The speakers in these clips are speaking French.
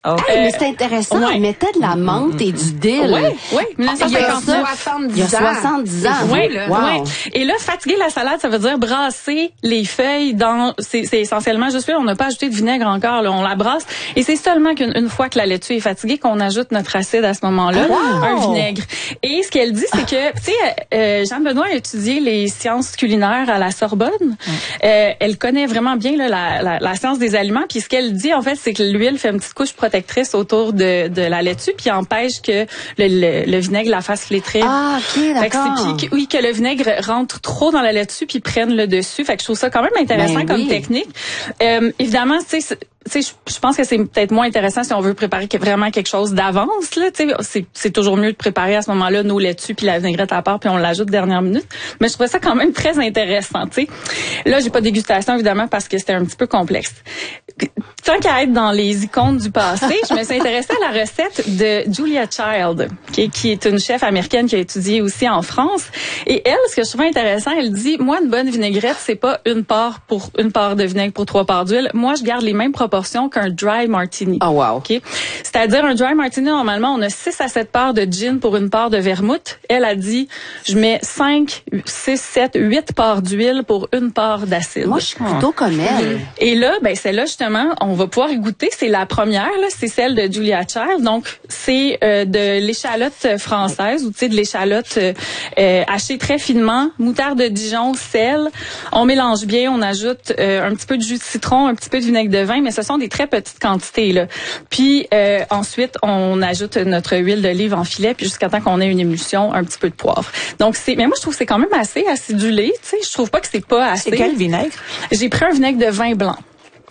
Okay. Mais c'est intéressant. On mettait de la menthe et du dill. Oui. 1959. Il y a 70 ans. Oui. Et là, fatiguer la salade, ça veut dire brasser les feuilles dans, c'est essentiellement juste là, on n'a pas ajouté de vinaigre encore, là, on la brasse. Et c'est seulement qu'une fois que la laitue est fatiguée qu'on ajoute notre acide à ce moment-là, un vinaigre. Et ce qu'elle dit, c'est que, tu sais, Jeanne Benoît a étudié les sciences culinaires à la Sorbonne. Elle connaît vraiment bien là, la science des aliments. Puis ce qu'elle dit, en fait, c'est que l'huile fait une petite couche protectrice autour de la laitue, puis empêche que le vinaigre la fasse flétrir. Ah, OK, d'accord. Que le vinaigre rentre trop dans la laitue puis prenne le dessus. Fait que je trouve ça quand même intéressant comme technique. Évidemment, tu sais, je pense que c'est peut-être moins intéressant si on veut préparer vraiment quelque chose d'avance, là, tu sais, c'est toujours mieux de préparer à ce moment-là nos laitues puis la vinaigrette à part puis on l'ajoute dernière minute. Mais je trouvais ça quand même très intéressant, tu sais. Là, j'ai pas de dégustation évidemment parce que c'était un petit peu complexe. Tant qu'à être dans les icônes du passé, je me suis intéressée à la recette de Julia Child, qui est une chef américaine qui a étudié aussi en France. Et elle, ce que je trouve intéressant, elle dit, moi, une bonne vinaigrette, c'est pas une part de vinaigre pour 3 parts d'huile. Moi, je garde les mêmes proportions qu'un dry martini. Oh wow. Okay? C'est-à-dire, un dry martini, normalement, on a 6 à 7 parts de gin pour une part de vermouth. Elle a dit, je mets 5, 6, 7, 8 parts d'huile pour une part d'acide. Moi, je suis plutôt comme elle. Et là, celle-là, justement, on va pouvoir y goûter. C'est la première, là, c'est celle de Julia Child. Donc, c'est de l'échalote française ou, tu sais, de l'échalote hachée très finement, moutarde de Dijon, sel. On mélange bien, on ajoute un petit peu de jus de citron, un petit peu de vinaigre de vin, mais ce sont des très petites quantités, là. Puis, ensuite, on ajoute notre huile d'olive en filet, puis jusqu'à temps qu'on ait une émulsion, un petit peu de poivre. Donc, mais moi, je trouve que c'est quand même assez acidulé, tu sais. Je trouve pas que c'est pas assez. C'est quel vinaigre? J'ai pris un vinaigre de vin blanc.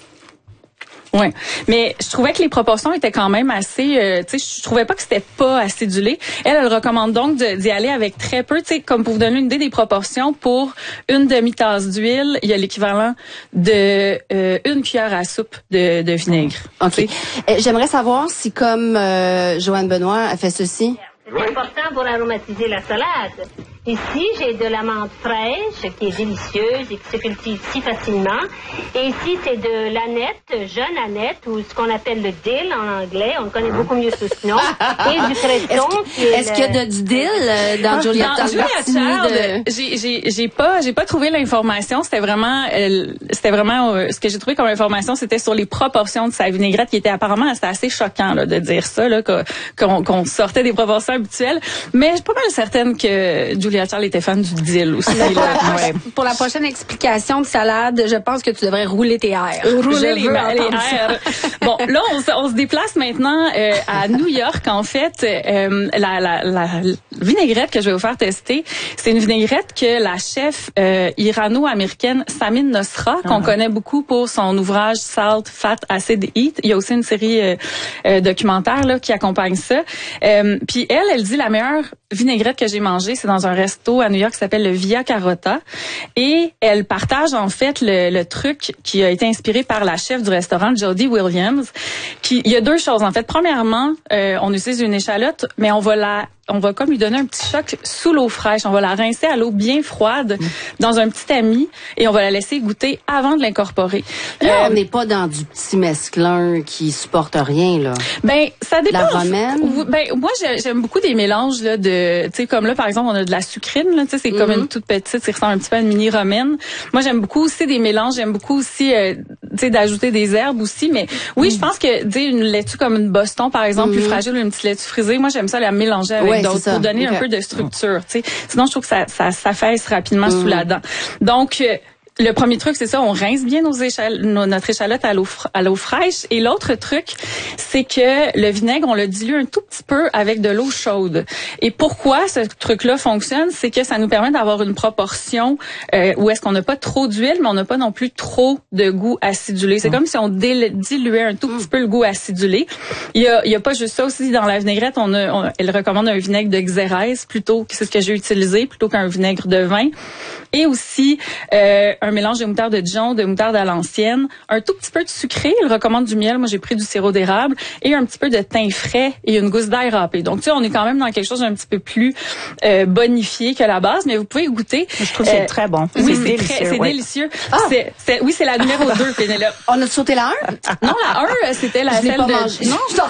Oui, mais je trouvais que les proportions étaient quand même assez, tu sais, je trouvais pas que c'était pas acidulé. Elle recommande donc d'y aller avec très peu, tu sais, comme pour vous donner une idée des proportions, pour une demi-tasse d'huile, il y a l'équivalent de une cuillère à soupe de vinaigre. OK. J'aimerais savoir si, comme Joanne Benoît a fait ceci. C'est important pour aromatiser la salade. Ici, j'ai de la menthe fraîche qui est délicieuse et qui se cultive si facilement. Et ici, c'est de l'aneth, jeune aneth, ou ce qu'on appelle le dill en anglais. On le connaît beaucoup mieux sous ce nom. Et du cresson. Est-ce qu'il y a du dill dans Julia Child? J'ai pas trouvé l'information. C'était vraiment ce que j'ai trouvé comme information, c'était sur les proportions de sa vinaigrette qui était apparemment assez choquant là, de dire ça, là, qu'on sortait des proportions habituelles. Mais je suis pas mal certaine que Julia Child était fan du dill aussi. Pour la prochaine explication de salade, je pense que tu devrais rouler tes airs. Rouler les airs. Bon, là, on se déplace maintenant à New York. En fait, la vinaigrette que je vais vous faire tester, c'est une vinaigrette que la chef irano-américaine Samin Nosra, qu'on connaît beaucoup pour son ouvrage Salt, Fat, Acid, Heat. Il y a aussi une série documentaire là, qui accompagne ça. Puis elle dit la meilleure vinaigrette que j'ai mangée, c'est dans un resto à New York qui s'appelle le Via Carota. Et elle partage en fait le truc qui a été inspiré par la chef du restaurant, Jody Williams. Il y a 2 choses en fait. Premièrement, on utilise une échalote, mais on va comme lui donner un petit choc sous l'eau fraîche. On va la rincer à l'eau bien froide dans un petit tamis et on va la laisser goûter avant de l'incorporer. Là, on n'est pas dans du petit mesclun qui supporte rien, là. Ça dépend. La romaine? Moi, j'aime beaucoup des mélanges, là, tu sais, comme là, par exemple, on a de la sucrine, là, tu sais, c'est comme une toute petite, ça ressemble un petit peu à une mini romaine. Moi, j'aime beaucoup aussi des mélanges, j'aime beaucoup aussi, tu sais, d'ajouter des herbes aussi, mais oui, je pense que, tu sais, une laitue comme une Boston, par exemple, plus fragile, une petite laitue frisée, moi, j'aime ça la mélanger avec d'autres pour donner un peu de structure, tu sais. Sinon, je trouve que ça s'affaisse rapidement sous la dent. Donc, le premier truc, c'est ça, on rince bien notre échalote à l'eau fraîche. Et l'autre truc, c'est que le vinaigre, on le dilue un tout petit peu avec de l'eau chaude. Et pourquoi ce truc-là fonctionne, c'est que ça nous permet d'avoir une proportion où est-ce qu'on n'a pas trop d'huile, mais on n'a pas non plus trop de goût acidulé. C'est comme si on diluait un tout petit peu le goût acidulé. Il y a pas juste ça aussi dans la vinaigrette. Elle recommande un vinaigre de Xérès plutôt, c'est ce que j'ai utilisé, plutôt qu'un vinaigre de vin. et aussi un mélange de moutarde de Dijon, de moutarde à l'ancienne, un tout petit peu de sucré. Il recommande du miel. Moi, j'ai pris du sirop d'érable et un petit peu de thym frais et une gousse d'ail râpée. Donc, tu sais, on est quand même dans quelque chose d'un petit peu plus bonifié que la base, mais vous pouvez goûter. Je trouve que c'est très bon. Oui, c'est délicieux. C'est délicieux. Oui, c'est la numéro 2, Pénélope. On a sauté la 1? Non, la 1, c'était la Je l'ai celle pas de... mangée. Non,